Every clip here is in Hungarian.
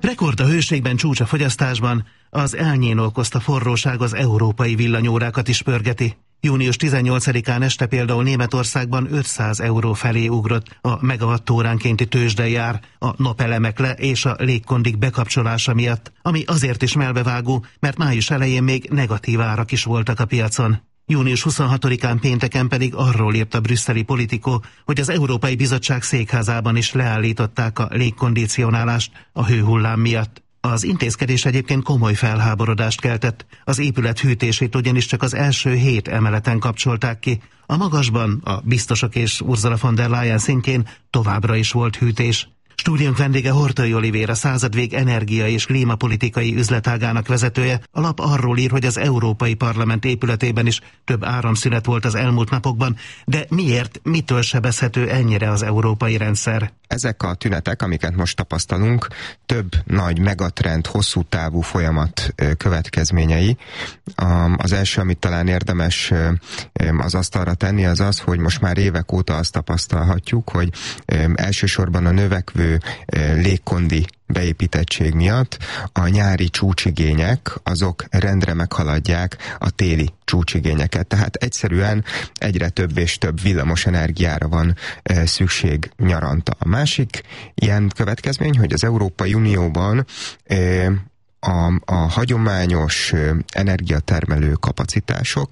Rekord a hőségben, csúcs a fogyasztásban, az El Niño okozta forróság az európai villanyórákat is pörgeti. Június 18-án este például Németországban 500 euró felé ugrott a megawattóránkénti tőzsdei ár a napelemek és a légkondik bekapcsolása miatt, ami azért is melbevágó, mert május elején még negatív árak is voltak a piacon. Június 26-án pénteken pedig arról írt a brüsszeli Politico, hogy az Európai Bizottság székházában is leállították a légkondicionálást a hőhullám miatt. Az intézkedés egyébként komoly felháborodást keltett, az épület hűtését ugyanis csak az első 7 emeleten kapcsolták ki. A magasban, a biztosok és Ursula von der Leyen szintjén továbbra is volt hűtés. Stúdiónk vendége Horthy Olivér, a Századvég energia- és klímapolitikai üzletágának vezetője. A lap arról ír, hogy az Európai Parlament épületében is több áramszünet volt az elmúlt napokban, de miért, mitől sebezhető ennyire az európai rendszer? Ezek a tünetek, amiket most tapasztalunk, több nagy megatrend, hosszú távú folyamat következményei. Az első, amit talán érdemes az asztalra tenni, az az, hogy most már évek óta azt tapasztalhatjuk, hogy elsősorban a növekvő légkondi beépítettség miatt a nyári csúcsigények azok rendre meghaladják a téli csúcsigényeket. Tehát egyszerűen egyre több és több villamos energiára van szükség nyaranta. A másik ilyen következmény, hogy az Európai Unióban a hagyományos energiatermelő kapacitások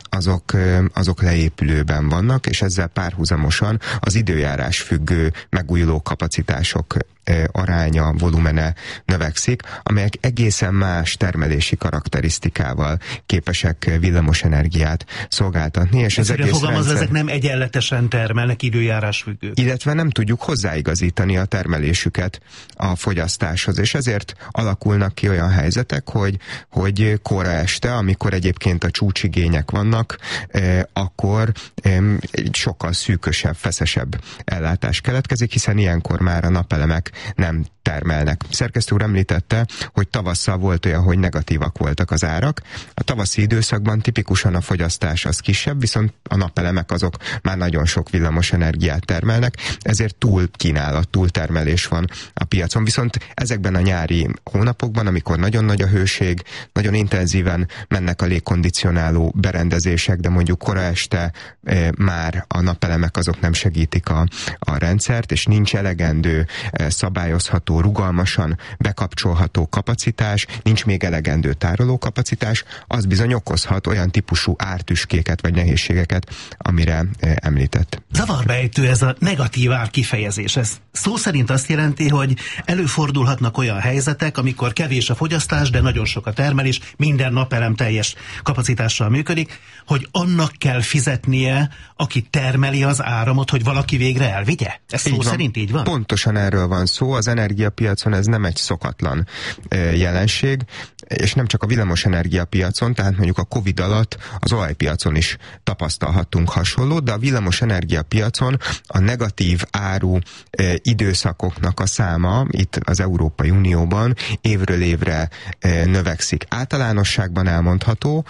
azok leépülőben vannak, és ezzel párhuzamosan az időjárás függő megújuló kapacitások aránya, volumene növekszik, amelyek egészen más termelési karakterisztikával képesek villamos energiát szolgáltatni. És az egész rendszer... ezek nem egyenletesen termelnek időjárás függő. Illetve nem tudjuk hozzáigazítani a termelésüket a fogyasztáshoz, és ezért alakulnak ki olyan helyzetek, hogy kora este, amikor egyébként a csúcsigények vannak, akkor sokkal szűkösebb, feszesebb ellátás keletkezik, hiszen ilyenkor már a napelemek nem termelnek. Szerkesztő úr említette, hogy tavasszal volt olyan, hogy negatívak voltak az árak. A tavaszi időszakban tipikusan a fogyasztás az kisebb, viszont a napelemek azok már nagyon sok villamos energiát termelnek, ezért túltermelés van a piacon. Viszont ezekben a nyári hónapokban, amikor nagyon nagy a hőség, nagyon intenzíven mennek a légkondicionáló berendezések, de mondjuk kora este már a napelemek azok nem segítik a rendszert, és nincs elegendő szabályozható, rugalmasan bekapcsolható kapacitás, nincs még elegendő tárolókapacitás, az bizony okozhat olyan típusú ártüskéket vagy nehézségeket, amire említett. Zavarba ejtő ez a negatív ár kifejezés. Ez szó szerint azt jelenti, hogy előfordulhatnak olyan helyzetek, amikor kevés a fogyasztás, de nagyon sok a termelés, minden napelem teljes kapacitással működik, hogy annak kell fizetnie, aki termeli az áramot, hogy valaki végre elvigye? Ez szó szerint így van? Pontosan erről van szó. Az energiapiacon ez nem egy szokatlan jelenség, és nem csak a villamos energiapiacon, tehát mondjuk a Covid alatt az olajpiacon is tapasztalhattunk hasonlót, de a villamos energiapiacon a negatív áru időszakoknak a száma itt az Európai Unióban évről évre növekszik. Általánosságban elmondható,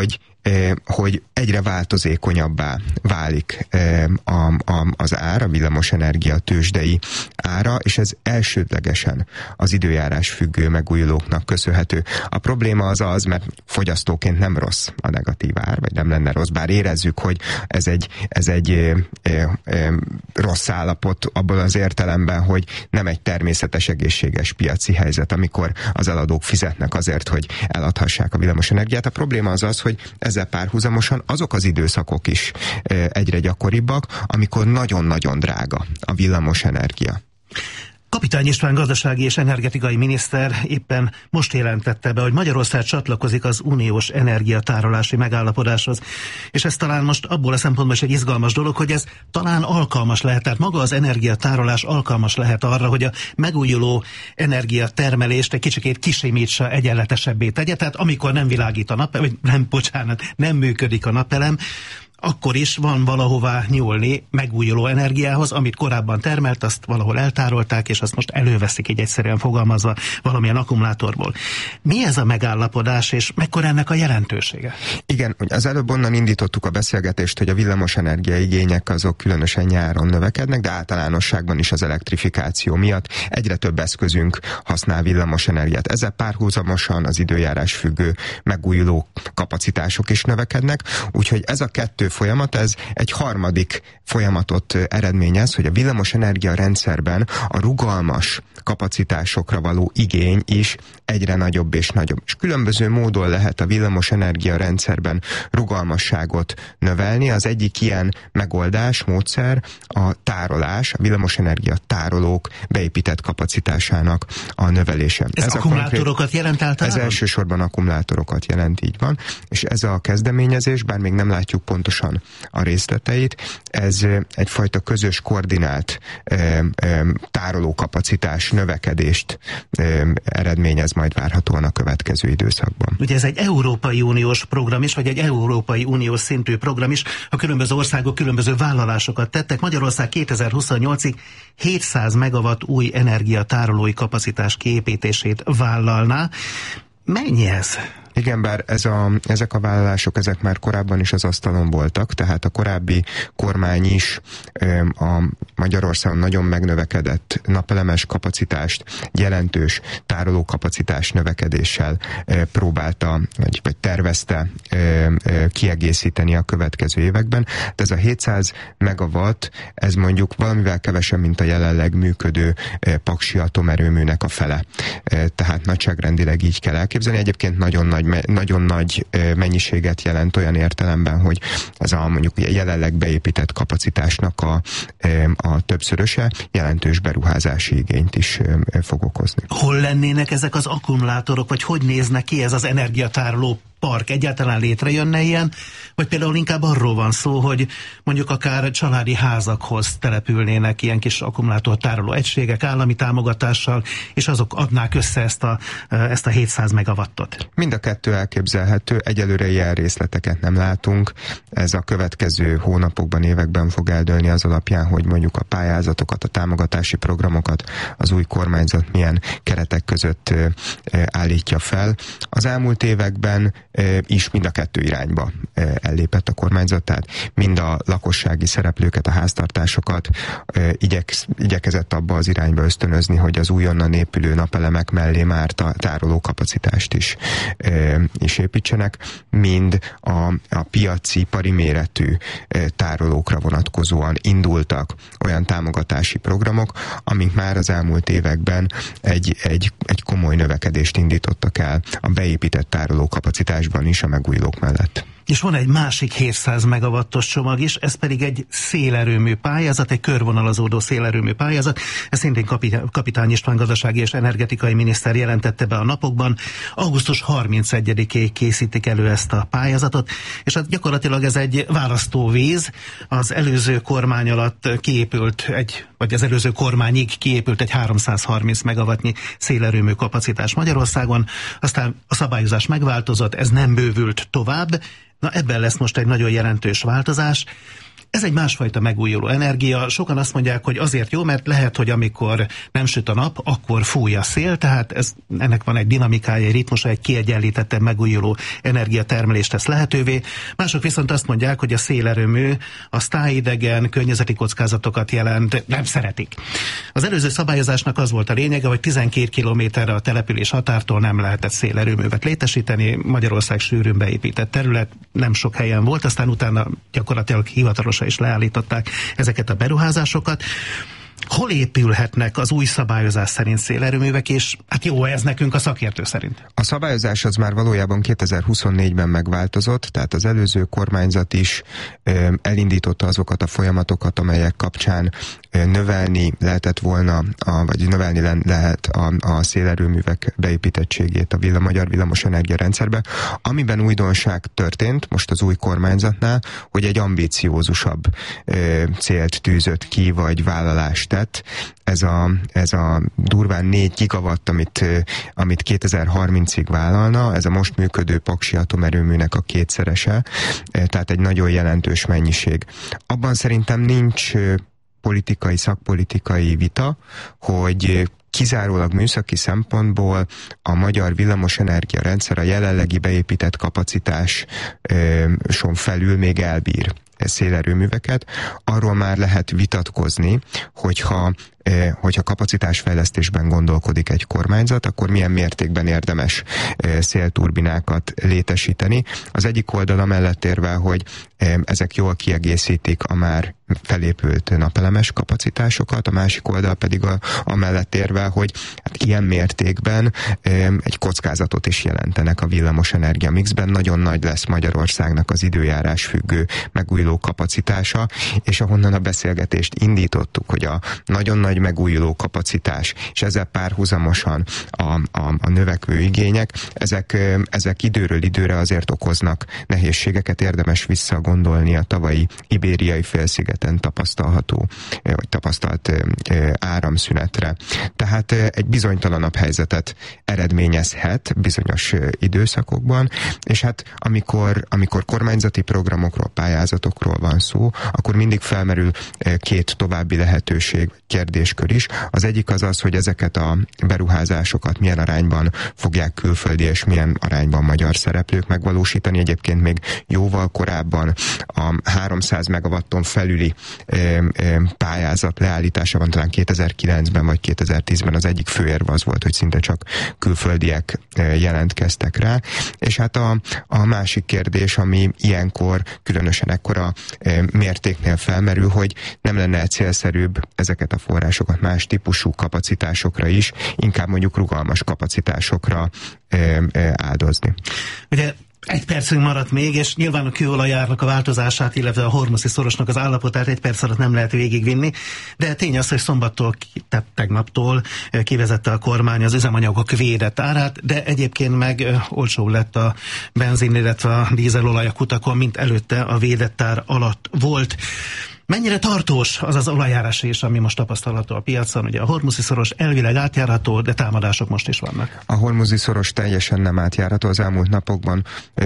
hogy egyre változékonyabbá válik az ár, a villamosenergia tőzsdei ára, és ez elsődlegesen az időjárás függő megújulóknak köszönhető. A probléma az, mert fogyasztóként nem rossz a negatív ár, vagy nem lenne rossz, bár érezzük, hogy ez egy rossz állapot abból az értelemben, hogy nem egy természetes egészséges piaci helyzet, amikor az eladók fizetnek azért, hogy eladhassák a villamosenergiát. A probléma az, hogy ezzel párhuzamosan azok az időszakok is egyre gyakoribbak, amikor nagyon-nagyon drága a villamosenergia. Kapitány István gazdasági és energetikai miniszter éppen most jelentette be, hogy Magyarország csatlakozik az uniós energiatárolási megállapodáshoz. És ez talán most abból a szempontból is egy izgalmas dolog, hogy ez talán alkalmas lehet, tehát maga az energiatárolás alkalmas lehet arra, hogy a megújuló energiatermelést egy kicsikét kisimítsa, egyenletesebbé tegye. Tehát amikor nem világít a napelem, nem működik a napelem, akkor is van valahová nyúlni megújuló energiához, amit korábban termelt, azt valahol eltárolták, és azt most előveszik, így egyszerűen fogalmazva, valamilyen akkumulátorból. Mi ez a megállapodás, és mekkora ennek a jelentősége? Igen, az előbb onnan indítottuk a beszélgetést, hogy a villamosenergia igények azok különösen nyáron növekednek, de általánosságban is az elektrifikáció miatt egyre több eszközünk használ villamosenergiát. Ezzel párhuzamosan az időjárás függő megújuló kapacitások is növekednek, úgyhogy ez a kettő folyamat, ez egy harmadik folyamatot eredményez, hogy a villamosenergia rendszerben a rugalmas kapacitásokra való igény is egyre nagyobb és nagyobb. És különböző módon lehet a villamosenergia rendszerben rugalmasságot növelni. Az egyik ilyen megoldás, módszer a tárolás, a villamosenergia tárolók beépített kapacitásának a növelése. Ez akkumulátorokat jelent általában? Ez elsősorban akkumulátorokat jelent, így van. És ez a kezdeményezés, bár még nem látjuk pontosan a részleteit, ez egyfajta közös koordinált tárolókapacitás növekedést eredményez majd várhatóan a következő időszakban. Ugye ez egy Európai Uniós program is, vagy egy Európai Uniós szintű program is. A különböző országok különböző vállalásokat tettek. Magyarország 2028-ig 700 megawatt új energiatárolói kapacitás kiépítését vállalná. Mennyi ez? Igen, bár ezek a vállalások, ezek már korábban is az asztalon voltak, tehát a korábbi kormány is a Magyarországon nagyon megnövekedett napelemes kapacitást, jelentős tárolókapacitás növekedéssel próbálta, vagy tervezte kiegészíteni a következő években. De ez a 700 megawatt, ez mondjuk valamivel kevesebb, mint a jelenleg működő paksi atomerőműnek a fele. Tehát nagyságrendileg így kell elképzelni. Egyébként nagyon nagy mennyiséget jelent olyan értelemben, hogy ez a mondjuk jelenleg beépített kapacitásnak a többszöröse jelentős beruházási igényt is fog okozni. Hol lennének ezek az akkumulátorok, vagy hogy néznek ki ez az energiatároló park? Egyáltalán létrejönne ilyen? Vagy például inkább arról van szó, hogy mondjuk akár családi házakhoz települnének ilyen kis akkumulátortároló egységek állami támogatással, és azok adnák össze ezt a 700 megawattot? Mind a kettő elképzelhető, egyelőre ilyen részleteket nem látunk. Ez a következő hónapokban, években fog eldőlni az alapján, hogy mondjuk a pályázatokat, a támogatási programokat az új kormányzat milyen keretek között állítja fel. Az elmúlt években is mind a kettő irányba ellépett a kormányzat, tehát mind a lakossági szereplőket, a háztartásokat igyekezett abba az irányba ösztönözni, hogy az újonnan épülő napelemek mellé már tárolókapacitást is építsenek, mind a piaci, ipari méretű tárolókra vonatkozóan indultak olyan támogatási programok, amik már az elmúlt években egy komoly növekedést indítottak el a beépített tárolókapacitásban is a megújulók mellett. És van egy másik 700 megawattos csomag is, ez pedig egy szélerőmű pályázat, egy körvonalazódó szélerőmű pályázat. Ez szintén Kapitány István gazdasági és energetikai miniszter jelentette be a napokban. Augusztus 31-ig készítik elő ezt a pályázatot, és hát gyakorlatilag ez egy választóvíz. Az előző kormány alatt kiépült vagy az előző kormányig kiépült egy 330 megawattnyi szélerőmű kapacitás Magyarországon, aztán a szabályozás megváltozott, ez nem bővült tovább. Na, ebben lesz most egy nagyon jelentős változás. Ez egy másfajta megújuló energia. Sokan azt mondják, hogy azért jó, mert lehet, hogy amikor nem süt a nap, akkor fúj a szél, tehát ennek van egy dinamikája, egy ritmusa, egy kiegyenlítettebb megújuló energiatermelést tesz lehetővé. Mások viszont azt mondják, hogy a szélerőmű az tájidegen, környezeti kockázatokat jelent, nem szeretik. Az előző szabályozásnak az volt a lényege, hogy 12 kilométerre a település határtól nem lehetett szélerőművet létesíteni. Magyarország sűrűn beépített terület, nem sok helyen volt, aztán utána gyakorlatilag hivatalos is leállították ezeket a beruházásokat. Hol épülhetnek az új szabályozás szerint szélerőművek, és hát jó ez nekünk a szakértő szerint? A szabályozás az már valójában 2024-ben megváltozott, tehát az előző kormányzat is elindította azokat a folyamatokat, amelyek kapcsán növelni lehetett volna, vagy növelni lehet a szélerőművek beépítettségét a magyar villamosenergia rendszerbe. Amiben újdonság történt most az új kormányzatnál, hogy egy ambíciózusabb célt tűzött ki, vagy vállalást tett, ez a durván 4 gigawatt, amit 2030-ig vállalna, ez a most működő paksi atomerőműnek a 2-szerese, tehát egy nagyon jelentős mennyiség. Abban szerintem nincs politikai, szakpolitikai vita, hogy kizárólag műszaki szempontból a magyar villamosenergia rendszer a jelenlegi beépített kapacitáson felül még elbír szélerőműveket. Arról már lehet vitatkozni, hogyha kapacitásfejlesztésben gondolkodik egy kormányzat, akkor milyen mértékben érdemes szélturbinákat létesíteni. Az egyik oldala mellett érve, hogy ezek jól kiegészítik a már felépült napelemes kapacitásokat, a másik oldal pedig amellett érve, hogy hát ilyen mértékben egy kockázatot is jelentenek a villamosenergia mixben. Nagyon nagy lesz Magyarországnak az időjárás függő megújuló kapacitása, és ahonnan a beszélgetést indítottuk, hogy a nagyon nagy megújuló kapacitás, és ezzel párhuzamosan a növekvő igények, ezek időről időre azért okoznak nehézségeket, érdemes visszagondolni a tavalyi ibériai félszigeten tapasztalt áramszünetre. Tehát egy bizonytalanabb helyzetet eredményezhet bizonyos időszakokban, és hát amikor kormányzati programokról, pályázatokról van szó, akkor mindig felmerül 2 további lehetőség, kérdéskör is. Az egyik az, hogy ezeket a beruházásokat milyen arányban fogják külföldi és milyen arányban magyar szereplők megvalósítani. Egyébként még jóval korábban a 300 megawatton felüli pályázat leállítása van, talán 2009-ben vagy 2010-ben az egyik főérv az volt, hogy szinte csak külföldiek jelentkeztek rá. És hát a másik kérdés, ami ilyenkor különösen ekkora mértéknél felmerül, hogy nem lenne célszerűbb ezeket a forrásokat más típusú kapacitásokra is, inkább mondjuk rugalmas kapacitásokra áldozni. Ugye 1 percünk maradt még, és nyilván a kőolajárnak a változását, illetve a hormuszi szorosnak az állapotát 1 perc alatt nem lehet végigvinni, de tény az, hogy szombattól, tehát tegnaptól kivezette a kormány az üzemanyagok védett árát, de egyébként meg olcsó lett a benzin, illetve a dízelolaj a kutakon, mint előtte a védett ár alatt volt. Mennyire tartós az az olajárás, ami most tapasztalható a piacon? Ugye a hormuszi szoros elvileg átjárható, de támadások most is vannak. A hormuszi szoros teljesen nem átjárható. Az elmúlt napokban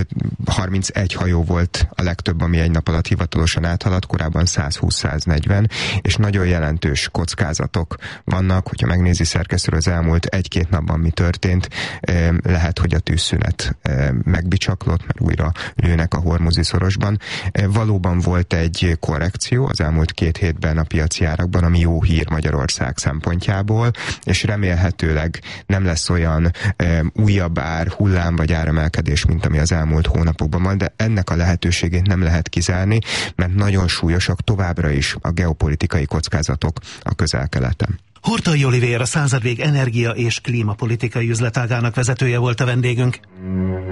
31 hajó volt a legtöbb, ami egy nap alatt hivatalosan áthaladt, korábban 120-140, és nagyon jelentős kockázatok vannak. Hogyha megnézi szerkesztőről az elmúlt 1-2 napban mi történt, lehet, hogy a tűzszünet megbicsaklott, mert újra lőnek a hormuszi szorosban. Valóban volt egy korrekció az elmúlt 2 hétben a piaci árakban, ami jó hír Magyarország szempontjából, és remélhetőleg nem lesz olyan újabb hullám vagy áremelkedés, mint ami az elmúlt hónapokban van, de ennek a lehetőségét nem lehet kizárni, mert nagyon súlyosak továbbra is a geopolitikai kockázatok a Közel-Keleten. Horthy Olivér, a Századvég energia- és klímapolitikai üzletágának vezetője volt a vendégünk.